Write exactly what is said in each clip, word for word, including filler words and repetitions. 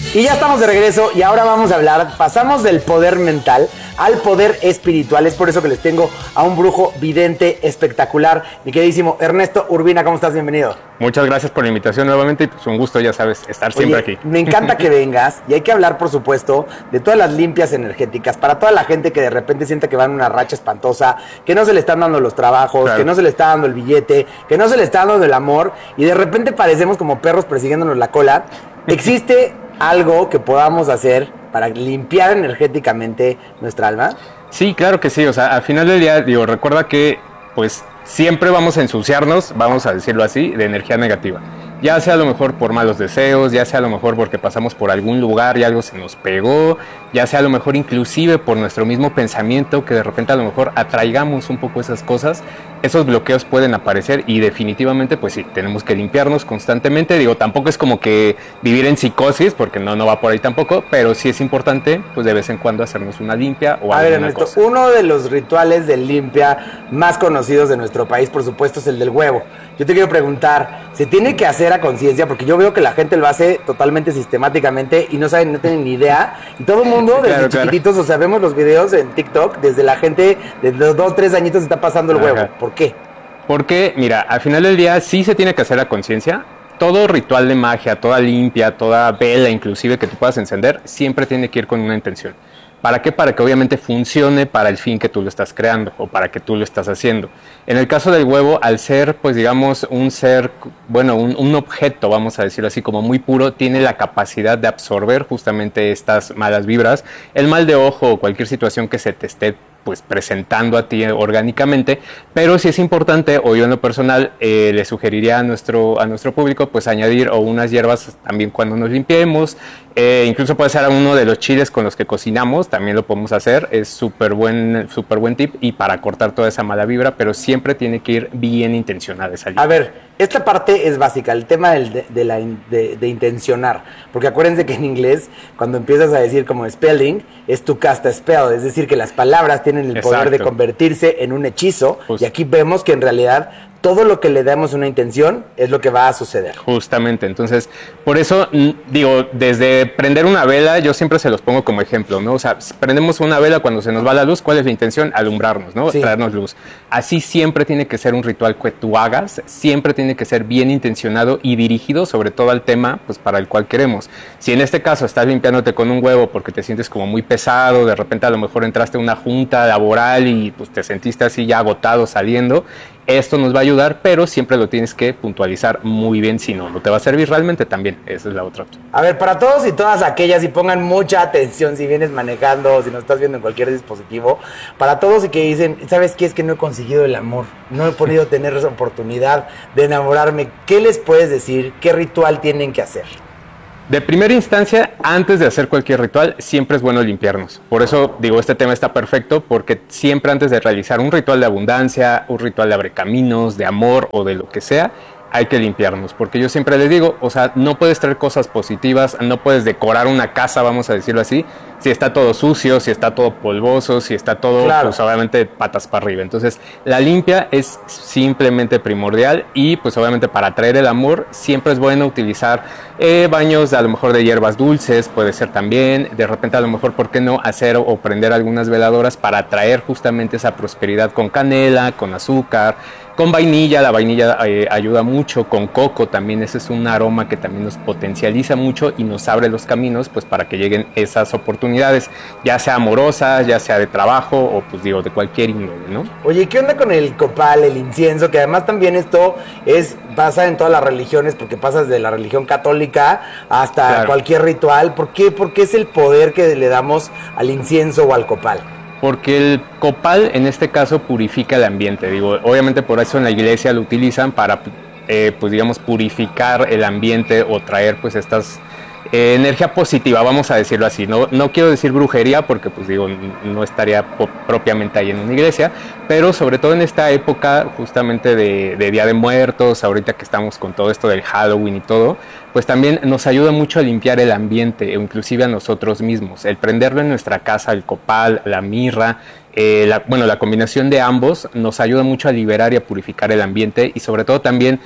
Y ya estamos de regreso y ahora vamos a hablar, pasamos del poder mental al poder espiritual. Es por eso que les tengo a un brujo vidente espectacular, mi queridísimo Ernesto Urbina. ¿Cómo estás? Bienvenido. Muchas gracias por la invitación nuevamente y pues un gusto, ya sabes, estar siempre Oye, aquí. Me encanta que vengas y hay que hablar, por supuesto, de todas las limpias energéticas para toda la gente que de repente siente que va en una racha espantosa, que no se le están dando los trabajos, claro, que no se le está dando el billete, que no se le está dando el amor y de repente parecemos como perros persiguiéndonos la cola. ¿Existe algo que podamos hacer para limpiar energéticamente nuestra alma? Sí, claro que sí. O sea, al final del día, digo, recuerda que pues siempre vamos a ensuciarnos, vamos a decirlo así, de energía negativa. Ya sea a lo mejor por malos deseos, ya sea a lo mejor porque pasamos por algún lugar y algo se nos pegó, ya sea a lo mejor inclusive por nuestro mismo pensamiento, que de repente a lo mejor atraigamos un poco esas cosas. Esos bloqueos pueden aparecer y definitivamente pues sí, tenemos que limpiarnos constantemente. Digo, tampoco es como que vivir en psicosis, porque no, no va por ahí tampoco, pero sí es importante pues de vez en cuando hacernos una limpia o a alguna ver, Ernesto, cosa. Uno de los rituales de limpia más conocidos de nuestro país, por supuesto, es el del huevo. Yo te quiero preguntar, ¿se tiene que hacer a conciencia? Porque yo veo que la gente lo hace totalmente sistemáticamente y no saben, no tienen ni idea. Y todo el mundo, desde claro, chiquititos, claro. O sea, vemos los videos en TikTok, desde la gente de los dos, tres añitos está pasando el Ajá. huevo. ¿Por qué? Porque, mira, al final del día sí se tiene que hacer a conciencia. Todo ritual de magia, toda limpia, toda vela inclusive que tú puedas encender, siempre tiene que ir con una intención. ¿Para qué? Para que obviamente funcione para el fin que tú lo estás creando o para que tú lo estás haciendo. En el caso del huevo, al ser, pues digamos, un ser, bueno, un, un objeto, vamos a decirlo así, como muy puro, tiene la capacidad de absorber justamente estas malas vibras, el mal de ojo o cualquier situación que se te esté pues presentando a ti orgánicamente, pero sí es importante, o yo en lo personal eh, le sugeriría a nuestro, a nuestro público pues añadir o unas hierbas también cuando nos limpiemos, eh, incluso puede ser uno de los chiles con los que cocinamos, también lo podemos hacer, es súper buen, súper buen tip y para cortar toda esa mala vibra, pero siempre tiene que ir bien intencionada esa limpia. A ver, esta parte es básica, el tema del, de, de, la, de, de intencionar, porque acuérdense que en inglés cuando empiezas a decir como spelling, es to cast a spell, es decir que las palabras tienen el Exacto. poder de convertirse en un hechizo, Just. y aquí vemos que en realidad todo lo que le damos una intención es lo que va a suceder. Justamente, entonces, por eso, digo, desde prender una vela, yo siempre se los pongo como ejemplo, ¿no? O sea, prendemos una vela cuando se nos va la luz, ¿cuál es la intención? Alumbrarnos, ¿no? Sí. Traernos luz. Así siempre tiene que ser un ritual que tú hagas, siempre tiene que ser bien intencionado y dirigido sobre todo al tema, pues, para el cual queremos. Si en este caso estás limpiándote con un huevo porque te sientes como muy pesado, de repente a lo mejor entraste a una junta laboral y pues te sentiste así ya agotado saliendo, esto nos va a ayudar, pero siempre lo tienes que puntualizar muy bien, si no, no te va a servir realmente también. Esa es la otra opción. A ver, para todos y todas aquellas, y pongan mucha atención si vienes manejando o si nos estás viendo en cualquier dispositivo, para todos y que dicen, ¿sabes qué? Es que no he conseguido el amor, no he podido tener esa oportunidad de enamorarme. ¿Qué les puedes decir? ¿Qué ritual tienen que hacer? De primera instancia, antes de hacer cualquier ritual, siempre es bueno limpiarnos. Por eso, digo, este tema está perfecto, porque siempre antes de realizar un ritual de abundancia, un ritual de abrecaminos, de amor o de lo que sea, hay que limpiarnos, porque yo siempre les digo, o sea, no puedes traer cosas positivas, no puedes decorar una casa, vamos a decirlo así, si está todo sucio, si está todo polvoso, si está todo, claro. pues obviamente patas para arriba. Entonces, la limpia es simplemente primordial y pues obviamente para atraer el amor siempre es bueno utilizar eh, baños a lo mejor de hierbas dulces, puede ser también, de repente a lo mejor, ¿por qué no hacer o prender algunas veladoras para atraer justamente esa prosperidad con canela, con azúcar, con vainilla? La vainilla eh, ayuda mucho, con coco también, ese es un aroma que también nos potencializa mucho y nos abre los caminos pues para que lleguen esas oportunidades, ya sea amorosas, ya sea de trabajo o pues digo de cualquier índole, ¿no? Oye, ¿qué onda con el copal, el incienso? Que además también esto es pasa en todas las religiones, porque pasas de la religión católica hasta claro. cualquier ritual. ¿Por qué? Porque es el poder que le damos al incienso o al copal. Porque el copal en este caso purifica el ambiente, digo, obviamente por eso en la iglesia lo utilizan para, eh, pues digamos, purificar el ambiente o traer pues estas eh, energía positiva, vamos a decirlo así. No, no quiero decir brujería porque pues digo, no estaría propiamente ahí en una iglesia, pero sobre todo en esta época justamente de, de Día de Muertos, ahorita que estamos con todo esto del Halloween y todo, pues también nos ayuda mucho a limpiar el ambiente, o inclusive a nosotros mismos. El prenderlo en nuestra casa, el copal, la mirra, eh, la, bueno, la combinación de ambos nos ayuda mucho a liberar y a purificar el ambiente y sobre todo también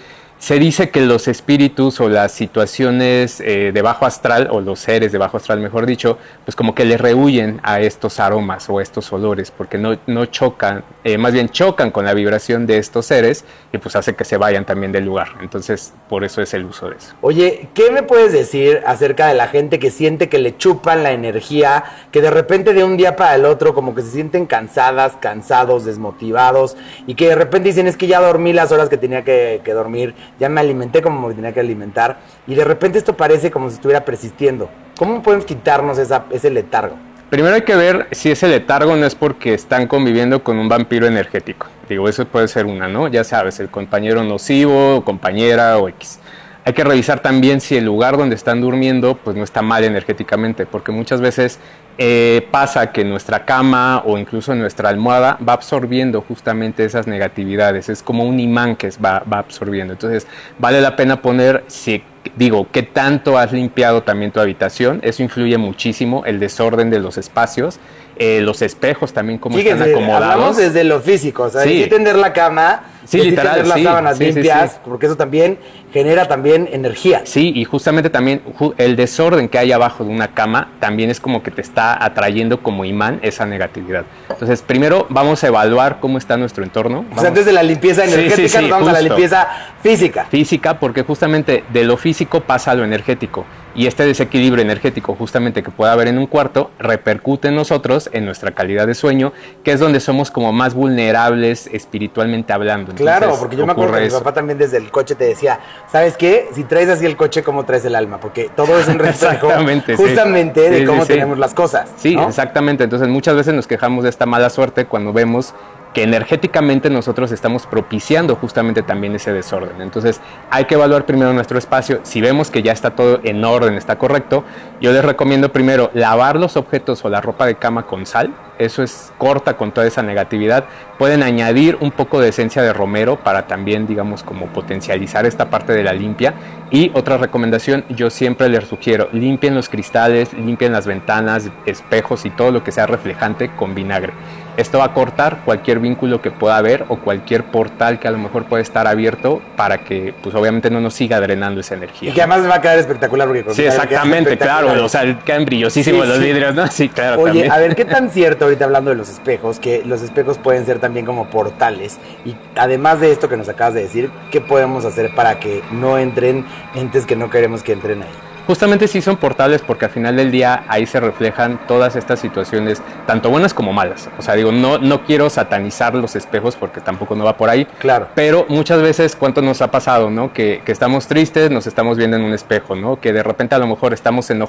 Se dice que los espíritus o las situaciones eh, de bajo astral, o los seres de bajo astral, mejor dicho, pues como que le rehuyen a estos aromas o estos olores, porque no, no chocan, eh, más bien chocan con la vibración de estos seres y pues hace que se vayan también del lugar. Entonces, por eso es el uso de eso. Oye, ¿qué me puedes decir acerca de la gente que siente que le chupan la energía, que de repente de un día para el otro como que se sienten cansadas, cansados, desmotivados, y que de repente dicen, es que ya dormí las horas que tenía que, que dormir, ya me alimenté como me tenía que alimentar, y de repente esto parece como si estuviera persistiendo? ¿Cómo podemos quitarnos esa, ese letargo? Primero hay que ver si ese letargo no es porque están conviviendo con un vampiro energético. Digo, eso puede ser una, ¿no? Ya sabes, el compañero nocivo, o compañera o X. Hay que revisar también si el lugar donde están durmiendo pues no está mal energéticamente, porque muchas veces eh, pasa que nuestra cama o incluso nuestra almohada va absorbiendo justamente esas negatividades. Es como un imán que va, va absorbiendo. Entonces vale la pena poner, si digo, qué tanto has limpiado también tu habitación. Eso influye muchísimo, el desorden de los espacios, eh, los espejos también, cómo Fíjense, están acomodados. Hablamos desde lo físico, o sea, sí. sí tender la cama, sí, sí literal, tener las sí, sábanas sí, limpias, sí, sí. porque eso también genera también energía. Sí, y justamente también el desorden que hay abajo de una cama también es como que te está atrayendo como imán esa negatividad. Entonces, primero vamos a evaluar cómo está nuestro entorno. Vamos... O sea, antes de la limpieza energética, sí, sí, sí, vamos justo. a la limpieza física. Física, porque justamente de lo físico pasa a lo energético. Y este desequilibrio energético justamente que pueda haber en un cuarto repercute en nosotros, en nuestra calidad de sueño, que es donde somos como más vulnerables espiritualmente hablando. Entonces, claro, porque yo me acuerdo que mi papá también desde el coche te decía, ¿sabes qué? Si traes así el coche, ¿cómo traes el alma? Porque todo es un reflejo justamente sí. de sí, cómo sí, tenemos sí. las cosas. Sí, ¿no? Exactamente. Entonces muchas veces nos quejamos de esta mala suerte cuando vemos que energéticamente nosotros estamos propiciando justamente también ese desorden. Entonces hay que evaluar primero nuestro espacio. Si vemos que ya está todo en orden, está correcto, yo les recomiendo primero lavar los objetos o la ropa de cama con sal. Eso es corta con toda esa negatividad. Pueden añadir un poco de esencia de romero para también, digamos, como potencializar esta parte de la limpia. Y otra recomendación, yo siempre les sugiero, limpien los cristales, limpien las ventanas, espejos y todo lo que sea reflejante con vinagre. Esto va a cortar cualquier vínculo que pueda haber o cualquier portal que a lo mejor puede estar abierto para que, pues obviamente no nos siga drenando esa energía. Y que además va a quedar espectacular. Porque sí, exactamente, claro, o sea, quedan brillosísimos sí, los sí. vidrios, ¿no? Sí, claro. Oye, también. A ver, ¿qué tan cierto ahorita hablando de los espejos? Que los espejos pueden ser también como portales. Y además de esto que nos acabas de decir, ¿qué podemos hacer para que no entren entes que no queremos que entren ahí? Justamente sí son portales porque al final del día ahí se reflejan todas estas situaciones, tanto buenas como malas. O sea, digo, no, no quiero satanizar los espejos porque tampoco no va por ahí. Claro. Pero muchas veces, ¿cuánto nos ha pasado, no? Que, que estamos tristes, nos estamos viendo en un espejo, ¿no? Que de repente a lo mejor estamos enojados